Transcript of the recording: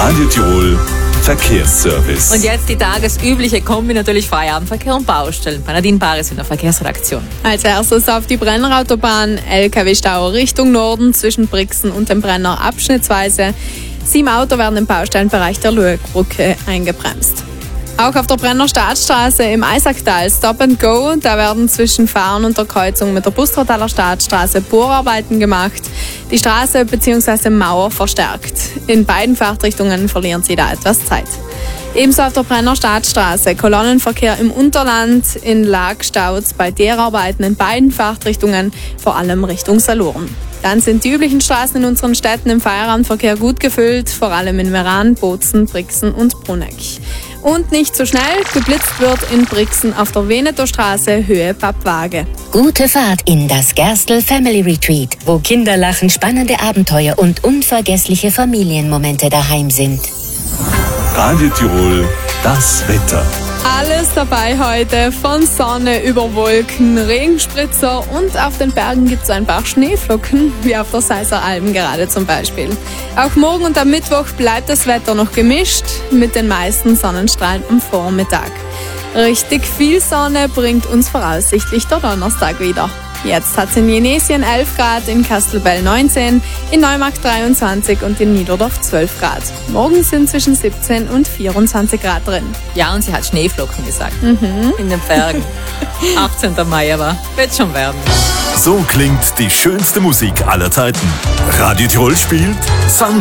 Radio Tirol Verkehrsservice. Und jetzt die tagesübliche Kombi, natürlich Feierabendverkehr und Baustellen. Nadine Baris in der Verkehrsredaktion. Als erstes auf die Brennerautobahn, LKW-Stau Richtung Norden zwischen Brixen und dem Brenner abschnittsweise. 7 Autos werden im Baustellenbereich der Löegbrücke eingebremst. Auch auf der Brenner Staatsstraße im Eisacktal Stop and Go, da werden zwischen Fahren und der Kreuzung mit der Bustrataler Staatsstraße Bohrarbeiten gemacht. Die Straße bzw. Mauer verstärkt. In beiden Fahrtrichtungen verlieren Sie da etwas Zeit. Ebenso auf der Brenner Staatsstraße Kolonnenverkehr im Unterland, in Laag staut's bei Teerarbeiten in beiden Fahrtrichtungen, vor allem Richtung Saloren. Dann sind die üblichen Straßen in unseren Städten im Feierabendverkehr gut gefüllt, vor allem in Meran, Bozen, Brixen und Bruneck. Und nicht so schnell, geblitzt wird in Brixen auf der Venetostraße Höhe Pappwaage. Gute Fahrt in das Gerstl Family Retreat, wo Kinder lachen, spannende Abenteuer und unvergessliche Familienmomente daheim sind. Radio Tirol, das Wetter. Alles dabei heute, von Sonne über Wolken, Regenspritzer und auf den Bergen gibt es ein paar Schneeflocken, wie auf der Seiser Alm gerade zum Beispiel. Auch morgen und am Mittwoch bleibt das Wetter noch gemischt, mit den meisten Sonnenstrahlen am Vormittag. Richtig viel Sonne bringt uns voraussichtlich der Donnerstag wieder. Jetzt hat es in Jenesien 11 Grad, in Kastelbell 19, in Neumarkt 23 und in Niederdorf 12 Grad. Morgen sind zwischen 17 und 24 Grad drin. Ja, und sie hat Schneeflocken gesagt. In den Bergen. 18. Mai, aber wird schon werden. So klingt die schönste Musik aller Zeiten. Radio Tirol spielt St.